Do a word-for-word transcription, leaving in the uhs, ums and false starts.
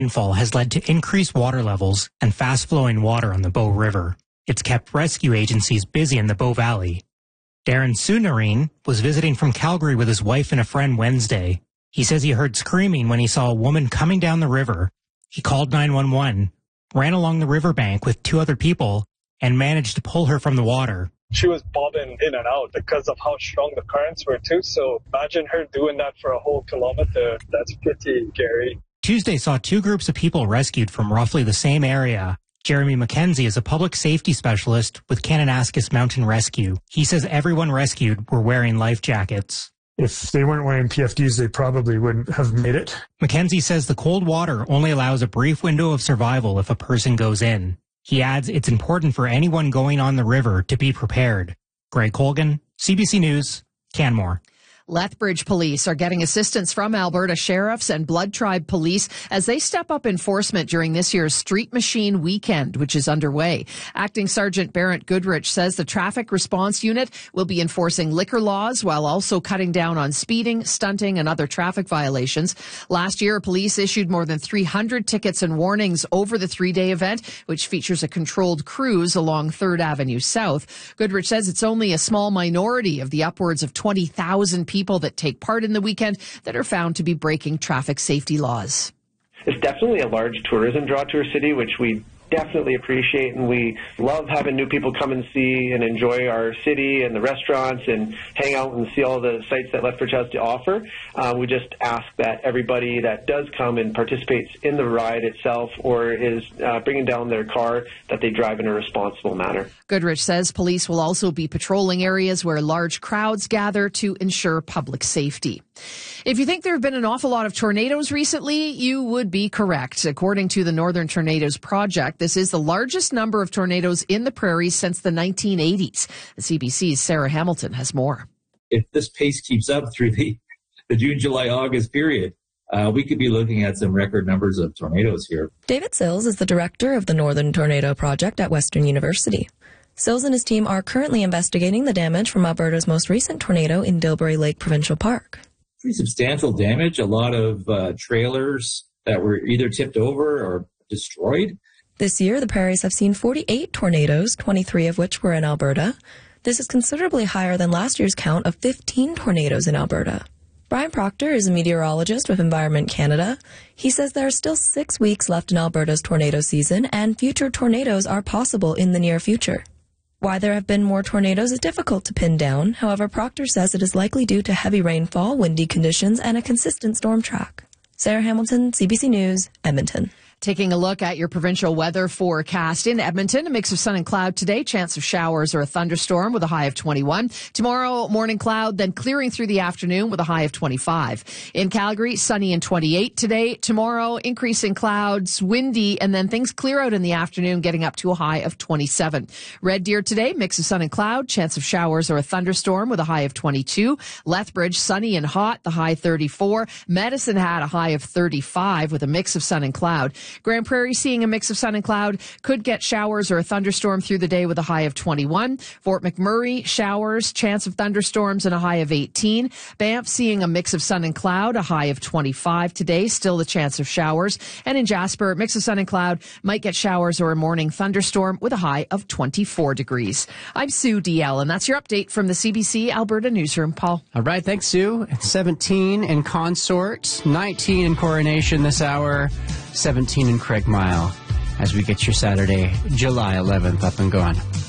Rainfall has led to increased water levels and fast-flowing water on the Bow River. It's kept rescue agencies busy in the Bow Valley. Darren Sunarine was visiting from Calgary with his wife and a friend Wednesday. He says he heard screaming when he saw a woman coming down the river. He called nine one one, ran along the riverbank with two other people, and managed to pull her from the water. She was bobbing in and out because of how strong the currents were too, so imagine her doing that for a whole kilometer. That's pretty scary. Tuesday saw two groups of people rescued from roughly the same area. Jeremy McKenzie is a public safety specialist with Kananaskis Mountain Rescue. He says everyone rescued were wearing life jackets. If they weren't wearing P F Ds, they probably wouldn't have made it. McKenzie says the cold water only allows a brief window of survival if a person goes in. He adds it's important for anyone going on the river to be prepared. Greg Colgan, C B C News, Canmore. Lethbridge police are getting assistance from Alberta sheriffs and Blood Tribe police as they step up enforcement during this year's Street Machine Weekend, which is underway. Acting Sergeant Barrett Goodrich says the traffic response unit will be enforcing liquor laws while also cutting down on speeding, stunting, and other traffic violations. Last year, police issued more than three hundred tickets and warnings over the three-day event, which features a controlled cruise along third Avenue South. Goodrich says it's only a small minority of the upwards of twenty thousand people that take part in the weekend that are found to be breaking traffic safety laws. It's definitely a large tourism draw to our city, which we definitely appreciate, and we love having new people come and see and enjoy our city and the restaurants and hang out and see all the sites that Lethbridge has to offer. Uh, we just ask that everybody that does come and participates in the ride itself or is uh, bringing down their car, that they drive in a responsible manner. Goodrich says police will also be patrolling areas where large crowds gather to ensure public safety. If you think there have been an awful lot of tornadoes recently, you would be correct. According to the Northern Tornadoes Project, this is the largest number of tornadoes in the prairies since the nineteen eighties. The C B C's Sarah Hamilton has more. If this pace keeps up through the, the June, July, August period, uh, we could be looking at some record numbers of tornadoes here. David Sills is the director of the Northern Tornado Project at Western University. Sills and his team are currently investigating the damage from Alberta's most recent tornado in Dilbury Lake Provincial Park. Pretty substantial damage, a lot of uh, trailers that were either tipped over or destroyed. This year, the prairies have seen forty-eight tornadoes, twenty-three of which were in Alberta. This is considerably higher than last year's count of fifteen tornadoes in Alberta. Brian Proctor is a meteorologist with Environment Canada. He says there are still six weeks left in Alberta's tornado season, and future tornadoes are possible in the near future. Why there have been more tornadoes is difficult to pin down. However, Proctor says it is likely due to heavy rainfall, windy conditions, and a consistent storm track. Sarah Hamilton, C B C News, Edmonton. Taking a look at your provincial weather forecast in Edmonton, a mix of sun and cloud today, chance of showers or a thunderstorm with a high of twenty-one. Tomorrow, morning cloud, then clearing through the afternoon with a high of twenty-five. In Calgary, sunny and twenty-eight today. Tomorrow, increasing clouds, windy, and then things clear out in the afternoon, getting up to a high of twenty-seven. Red Deer today, mix of sun and cloud, chance of showers or a thunderstorm with a high of twenty-two. Lethbridge, sunny and hot, the high thirty-four. Medicine Hat, a high of thirty-five with a mix of sun and cloud. Grand Prairie seeing a mix of sun and cloud, could get showers or a thunderstorm through the day with a high of twenty-one. Fort McMurray, showers, chance of thunderstorms and a high of eighteen. Banff seeing a mix of sun and cloud, a high of twenty-five today, still the chance of showers. And in Jasper, mix of sun and cloud, might get showers or a morning thunderstorm with a high of twenty-four degrees. I'm Sue D L, and that's your update from the C B C Alberta Newsroom. Paul. All right, thanks, Sue. seventeen in Consort, nineteen in Coronation this hour, seventeen in Craigmile, as we get your Saturday, July eleventh up and going.